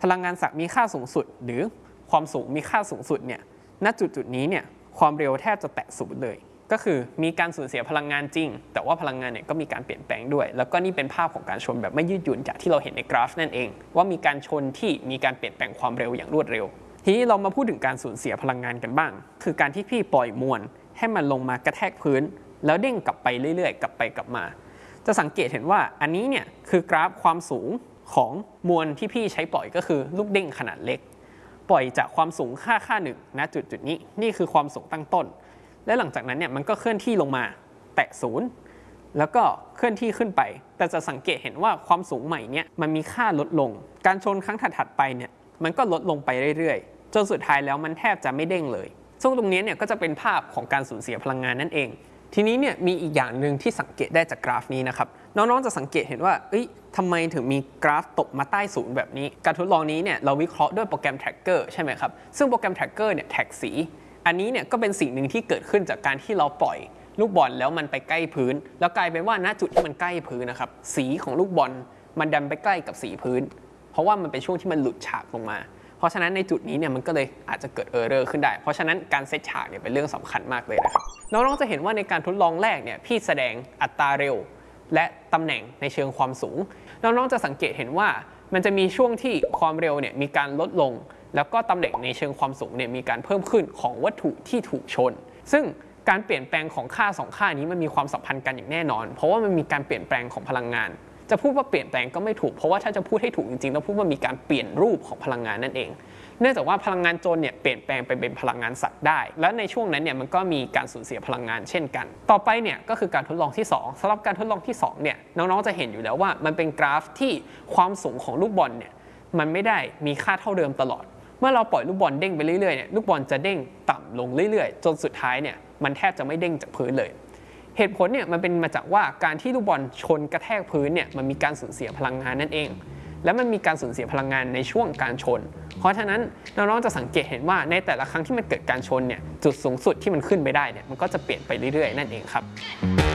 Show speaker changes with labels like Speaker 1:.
Speaker 1: พลังงานหลักมีค่าสูงสุดหรือความสูงมีค่าสูงสุดเนี่ยณจุดนี้เนี่ยความเร็วแทบจะแตะศูนย์เลยก็คือมีการสูญเสียพลังงานจริงแต่ว่าพลังงานเนี่ยก็มีการเปลี่ยนแปลงด้วยแล้วก็นี่เป็นภาพของการชนแบบไม่ยืดหยุ่นจากที่เราเห็นในกราฟนั่นเองว่ามีการชนที่มีการเปลี่ยนแปลงความเร็วอย่างรวดเร็วทีนี้เรามาพูดถึงการสูญเสียพลังงานกันบ้างคือการที่พี่ปล่อยมวลให้มันลงมากระแทกพื้นแล้วเด้งกลับไปเรื่อยๆกลับไปกลับมาจะสังเกตเห็นว่าอันนี้เนี่ยคือกราฟความสูงของมวลที่พี่ใช้ปล่อยก็คือลูกเด้งขนาดเล็กปล่อยจากความสูงค่าหนึ่งณจุดนี้นี่คือความสูงตั้งต้นและหลังจากนั้นเนี่ยมันก็เคลื่อนที่ลงมาแตะศูนย์แล้วก็เคลื่อนที่ขึ้นไปแต่จะสังเกตเห็นว่าความสูงใหม่เนี่ยมันมีค่าลดลงการชนครั้งถัดไปเนี่ยมันก็ลดลงไปเรื่อยๆจนสุดท้ายแล้วมันแทบจะไม่เด้งเลยซึ่งตรงนี้เนี่ยก็จะเป็นภาพของการสูญเสียพลังงานนั่นเองทีนี้เนี่ยมีอีกอย่างหนึ่งที่สังเกตได้จากกราฟนี้นะครับน้องๆจะสังเกตเห็นว่าทำไมถึงมีกราฟตกมาใต้ศูนย์แบบนี้การทดลองนี้เนี่ยเราวิเคราะห์ด้วยโปรแกรม Tracker ใช่ไหมครับซึ่งโปรแกรม Tracker เนี่ยแท็กสีอันนี้เนี่ยก็เป็นสิ่งหนึ่งที่เกิดขึ้นจากการที่เราปล่อยลูกบอลแล้วมันไปใกล้พื้นแล้วกลายเป็นว่าณจุดที่มันใกล้พื้นนะครับสีของลูกบอลมันดันไปใกล้กับสีพื้นเพราะว่ามันเป็นช่วงที่มันหลุดฉากลงมาเพราะฉะนั้นในจุดนี้เนี่ยมันก็เลยอาจจะเกิดเออร์เรอร์ขึ้นได้เพราะฉะนั้นการเซตฉากเนี่ยเป็นเรื่องสำคัญมากเลยนะครับน้องๆจะเห็นว่าในการทดลองแรกเนี่ยพี่แสดงอัตราเร็วและตำแหน่งในเชิงความสูงน้องๆจะสังเกตเห็นว่ามันจะมีช่วงที่ความเร็วเนี่ยมีการลดลงแล้วก็ตำแหน่งในเชิงความสูงเนี่ยมีการเพิ่มขึ้นของวัตถุที่ถูกชนซึ่งการเปลี่ยนแปลงของค่า2ค่านี้มันมีความสัมพันธ์กันอย่างแน่นอนเพราะว่ามันมีการเปลี่ยนแปลงของพลังงานจะพูดว่าเปลี่ยนแปลงก็ไม่ถูกเพราะว่าถ้าจะพูดให้ถูกจริงๆต้องพูดว่ามีการเปลี่ยนรูปของพลังงานนั่นเองเนื่องจากว่าพลังงานจนเนี่ยเปลี่ยนแปลงไปเป็นพลังงานสัตว์ได้และในช่วงนั้นเนี่ยมันก็มีการสูญเสียพลังงานเช่นกันต่อไปเนี่ยก็คือการทดลองที่2สำหรับการทดลองที่2เนี่ยน้องๆจะเห็นอยู่แล้วว่ามันเป็นกราฟที่ความสูงของลูกบอลเนี่ยมันไม่ได้มีค่าเท่าเดิมตลอดเมื่อเราปล่อยลูกบอลเด้งไปเรื่อยๆเนี่ยลูกบอลจะเด้งต่ำลงเรื่อยๆจนสุดท้ายเนี่ยมันแทบจะไม่เด้งจากพื้นเลยเหตุผลเนี่ยมันเป็นมาจากว่าการที่ลูกบอลชนกระแทกพื้นเนี่ยมันมีการสูญเสียพลังงานนั่นเองและมันมีการสูญเสียพลังงานในช่วงการชนเพราะฉะนั้นน้องๆจะสังเกตเห็นว่าในแต่ละครั้งที่มันเกิดการชนเนี่ยจุดสูงสุดที่มันขึ้นไปได้เนี่ยมันก็จะเปลี่ยนไปเรื่อยๆนั่นเองครับ